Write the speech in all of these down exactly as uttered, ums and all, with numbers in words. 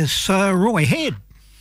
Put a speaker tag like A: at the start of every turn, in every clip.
A: Yes, uh, Roy Head.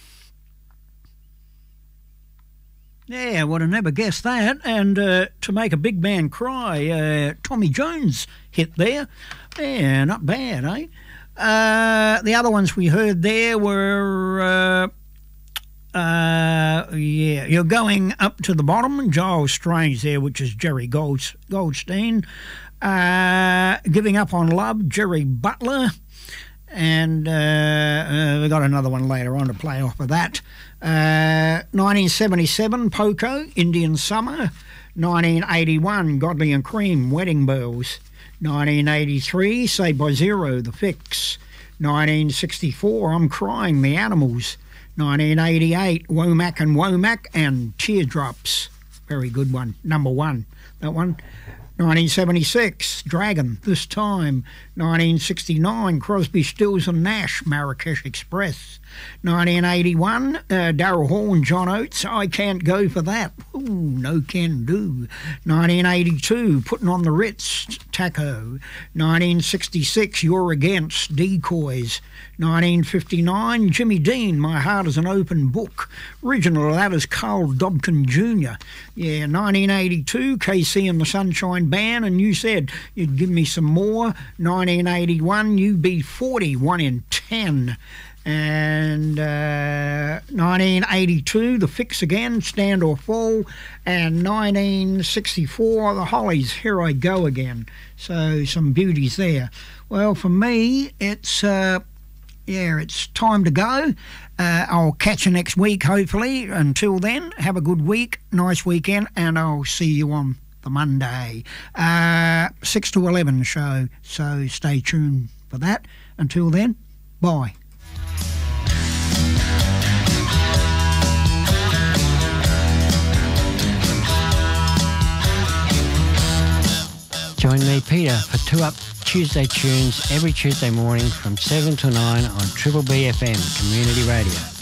A: Yeah, would have never guessed that. And uh, to make a big man cry, uh, Tommy Jones hit there. Yeah, not bad, eh? Uh, the other ones we heard there were, uh, uh, yeah, You're Going Up to the Bottom, Giles Strange there, which is Jerry Gold, Goldstein. Uh, Giving Up on Love, Jerry Butler. And uh, uh, we got another one later on to play off of that. Uh, nineteen seventy-seven, Poco, Indian Summer. nineteen eighty-one, Godley and Cream, Wedding Bells. nineteen eighty-three, Saved by Zero, The Fix. nineteen sixty-four, I'm Crying, The Animals. nineteen eighty-eight, Womack and Womack and Teardrops. Very good one, number one, that one. nineteen seventy-six, Dragon, This Time. nineteen sixty-nine, Crosby, Stills and Nash, Marrakesh Express. nineteen eighty-one, uh, Daryl Hall and John Oates, I Can't Go For That. Ooh, no can do. nineteen eighty-two, Putting on the Ritz, Taco. nineteen sixty-six, You're Against, Decoys. nineteen fifty-nine, Jimmy Dean, My Heart is an Open Book. Original of that is Carl Dobkin Junior Yeah, nineteen eighty-two, K C and the Sunshine Band, and you said you'd give me some more. nineteen eighty-one, U B forty, one in ten. And uh, nineteen eighty-two, The Fix Again, Stand or Fall. And nineteen sixty-four, The Hollies, Here I Go Again. So some beauties there. Well, for me, it's... Uh, Yeah, it's time to go. Uh, I'll catch you next week, hopefully. Until then, have a good week, nice weekend, and I'll see you on the Monday. Uh, six to eleven show, so stay tuned for that. Until then, bye.
B: Join me, Peter, for Two Up Tuesday Tunes every Tuesday morning from seven to nine on Triple B F M Community Radio.